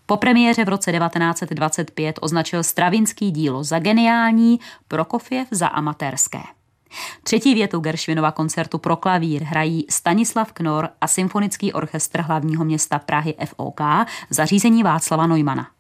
Po premiéře v roce 1925 označil Stravinský dílo za geniální, Prokofjev za amatérské. Třetí větu Gershwinova koncertu pro klavír hrají Stanislav Knor a Symfonický orchestr hlavního města Prahy FOK za řízení Václava Neumana.